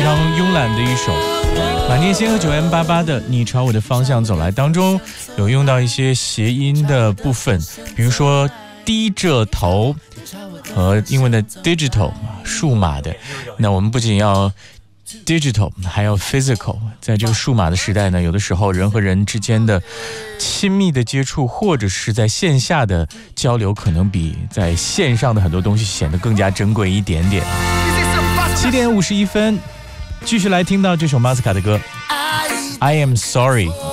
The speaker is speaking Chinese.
常慵懒的一首。马念先和9M88的《你朝我的方向走来》当中有用到一些谐音的部分，比如说低着头和英文的 digital 数码的。那我们不仅要 digital 还要 physical， 在这个数码的时代呢，有的时候人和人之间的亲密的接触或者是在线下的交流可能比在线上的很多东西显得更加珍贵一点点。7点51分，继续来听到这首马斯卡的歌 I am sorry。